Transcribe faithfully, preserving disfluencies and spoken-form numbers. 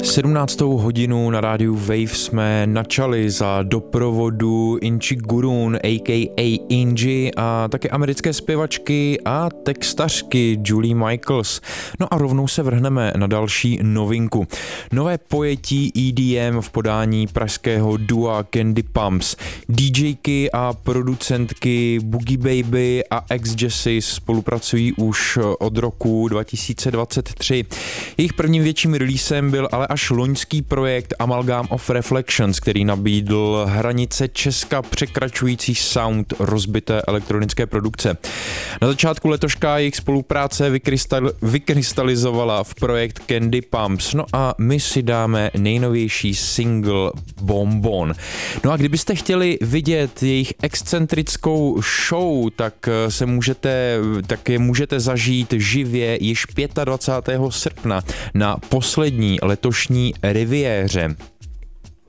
sedmnáctou hodinu na rádiu Wave jsme načali za doprovodu Inchi Gurun, a k a. Inji, a také americké zpěvačky a textařky Julie Michaels. No a rovnou se vrhneme na další novinku. Nové pojetí E D M v podání pražského dua Candy Pumps. DJky a producentky Boogie Baby a X-Jessis spolupracují už od roku dva tisíce dvacet tři. Jejich prvním větším releasem byl ale až loňský projekt Amalgam of Reflections, který nabídl hranice Česka překračující sound rozbité elektronické produkce. Na začátku letoška jejich spolupráce vykrystal, vykrystalizovala v projekt Candy Pumps. No a my si dáme nejnovější single Bonbon. No a kdybyste chtěli vidět jejich excentrickou show, tak se můžete, tak je můžete zažít živě již dvacátého pátého srpna na poslední letošní riviéře.